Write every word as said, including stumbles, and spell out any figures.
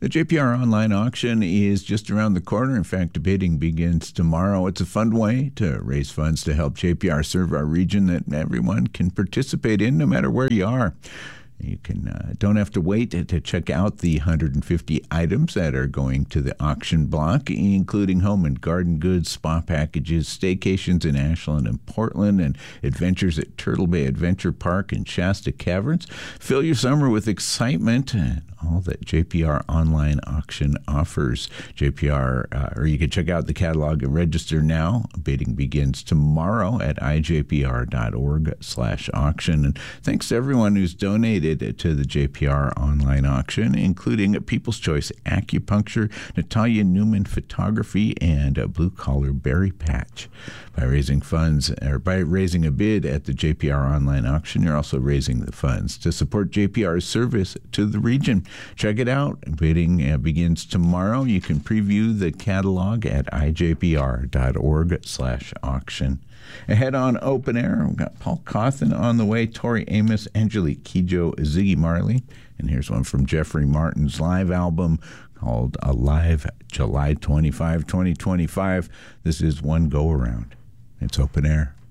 The J P R online auction is just around the corner. In fact, bidding begins tomorrow. It's a fun way to raise funds to help J P R serve our region that everyone can participate in, no matter where you are. You can uh, don't have to wait to check out the one hundred fifty items that are going to the auction block, including home and garden goods, spa packages, staycations in Ashland and Portland, and adventures at Turtle Bay Adventure Park and Shasta Caverns. Fill your summer with excitement and all that J P R online auction offers. J P R, uh, or you can check out the catalog and register now. Bidding begins tomorrow at i j p r dot org slash auction. And thanks to everyone who's donated to the J P R online auction, including People's Choice Acupuncture, Natalia Newman Photography, and a Blue Collar Berry Patch. By raising funds, or by raising a bid at the J P R online auction, you're also raising the funds to support J P R's service to the region. Check it out. Bidding uh, begins tomorrow. You can preview the catalog at i j p r dot org slash auction. Ahead on Open Air, we've got Paul Cawthon on the way, Tori Amos, Angelique Kidjo, Ziggy Marley. And here's one from Jeffrey Martin's live album called Alive, July twenty-fifth, twenty twenty-five. This is One Go Around. It's Open Air.